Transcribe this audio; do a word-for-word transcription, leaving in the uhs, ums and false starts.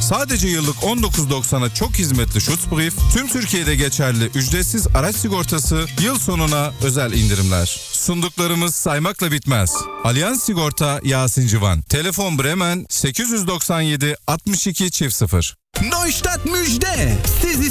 Sadece yıllık on dokuz doksana çok hizmetli Schutzbrief, tüm Türkiye'de geçerli ücretsiz araç sigortası, yıl sonuna özel indirimler. Sunduklarımız saymakla bitmez. Allianz Sigorta Yasin Civan. Telefon Bremen sekiz yüz doksan yedi altmış iki çift sıfır. Neustadt müjde. Sizi